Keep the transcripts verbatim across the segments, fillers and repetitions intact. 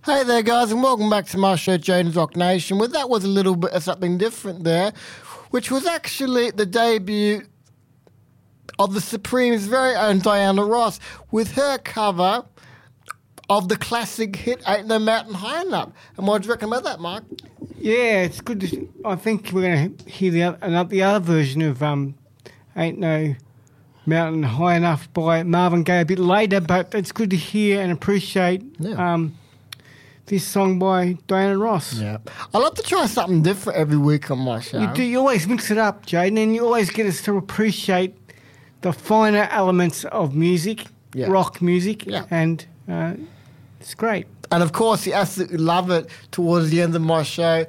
Hey there, guys, and welcome back to my show, Jaden's Rock Nation. Well, that was a little bit of something different there, which was actually the debut of the Supremes' very own Diana Ross with her cover of the classic hit Ain't No Mountain High Enough. And what do you reckon about that, Mark? Yeah, it's good to... I think we're going to hear the other, the other version of um, Ain't No Mountain High Enough by Marvin Gaye a bit later, but it's good to hear and appreciate... Yeah. Um, this song by Diana Ross. Yeah. I love to try something different every week on my show. You do. You always mix it up, Jaden, and you always get us to appreciate the finer elements of music, yeah. rock music, yeah. and uh, it's great. And, of course, you absolutely love it towards the end of my show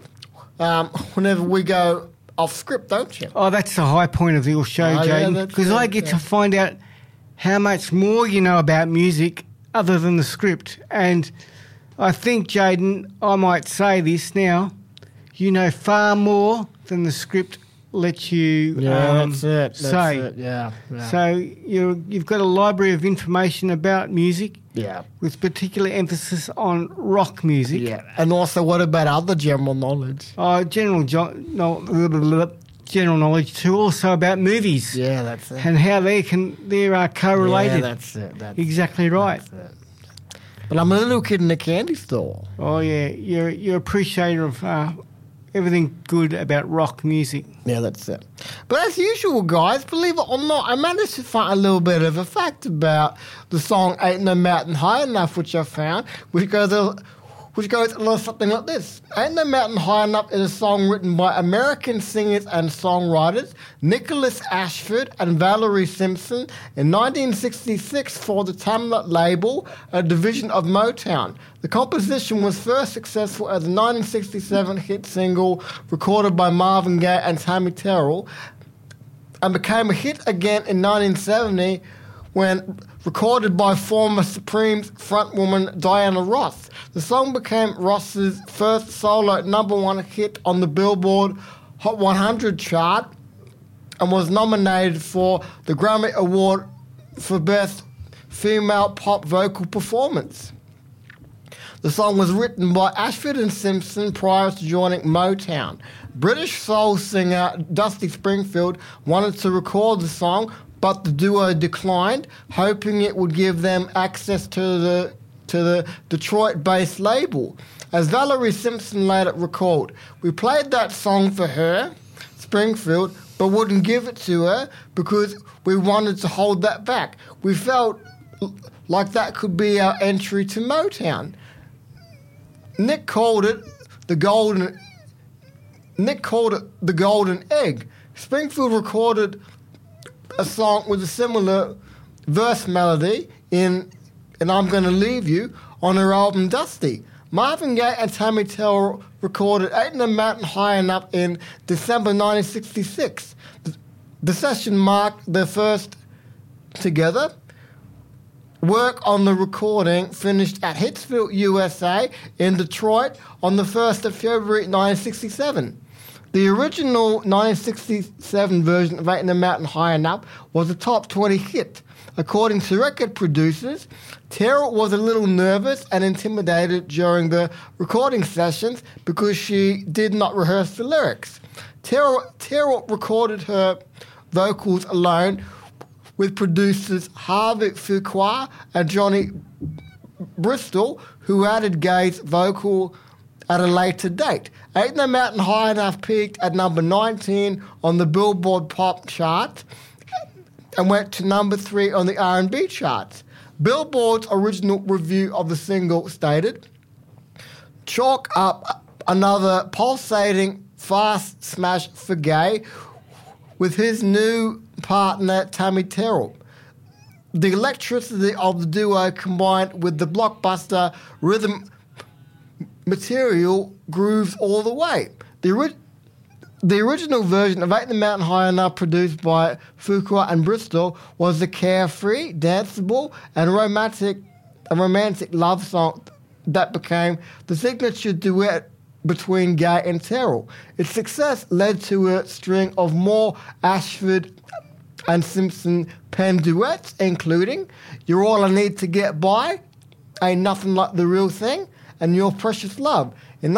um, whenever we go off script, don't you? Oh, that's the high point of your show, oh, Jaden, because yeah, I get yeah. to find out how much more you know about music other than the script. And I think, Jaden, I might say this now, you know far more than the script lets you yeah, um, that's it. That's say. It. Yeah, yeah. So you're, you've got a library of information about music yeah. with particular emphasis on rock music. Yeah, and also what about other general knowledge? Oh, general, jo- no, general knowledge too, also about movies. Yeah, that's it. And how they can, they are correlated. Yeah, that's it. That's exactly right. That's it. But I'm a little kid in a candy store. Oh, yeah. You're you're appreciator of uh, everything good about rock music. Yeah, that's it. But as usual, guys, believe it or not, I managed to find a little bit of a fact about the song Ain't No Mountain High Enough, which I found, which goes a, which goes a little something like this. Ain't No Mountain High Enough is a song written by American singers and songwriters Nicholas Ashford and Valerie Simpson in nineteen sixty-six for the Tamla label, a division of Motown. The composition was first successful as a nineteen sixty-seven hit single recorded by Marvin Gaye and Tammy Terrell and became a hit again in nineteen seventy when recorded by former Supremes frontwoman Diana Ross. The song became Ross's first solo number one hit on the Billboard Hot one hundred chart and was nominated for the Grammy Award for Best Female Pop Vocal Performance. The song was written by Ashford and Simpson prior to joining Motown. British soul singer Dusty Springfield wanted to record the song, but the duo declined, hoping it would give them access to the to the Detroit-based label. As Valerie Simpson later recalled, "We played that song for her, Springfield, but wouldn't give it to her because we wanted to hold that back. We felt like that could be our entry to Motown." Nick called it the golden Nick called it the golden egg. Springfield recorded a song with a similar verse melody in And I'm Gonna Leave You on her album Dusty. Marvin Gaye and Tammy Terrell recorded Ain't No Mountain High Enough in December nineteen sixty-six. The session marked their first together. Work on the recording finished at Hitsville, U S A in Detroit on the first of February nineteen sixty-seven. The original nineteen sixty-seven version of Ain't No Mountain High Enough was a top twenty hit. According to record producers, Terrell was a little nervous and intimidated during the recording sessions because she did not rehearse the lyrics. Terrell, Terrell recorded her vocals alone with producers Harvey Fuqua and Johnny Bristol, who added Gaye's vocal at a later date. Ain't No Mountain High Enough peaked at number nineteen on the Billboard Pop chart and went to number three on the R and B charts. Billboard's original review of the single stated, "Chalk up another pulsating fast smash for Gaye with his new partner Tammy Terrell. The electricity of the duo combined with the blockbuster rhythm material grooves all the way." The, ori- the original version of Ain't No Mountain High Enough, produced by Fuqua and Bristol, was a carefree, danceable, and romantic, a romantic love song that became the signature duet between Gaye and Terrell. Its success led to a string of more Ashford and Simpson pen duets, including You're All I Need to Get By, Ain't Nothing Like the Real Thing, and your precious love. In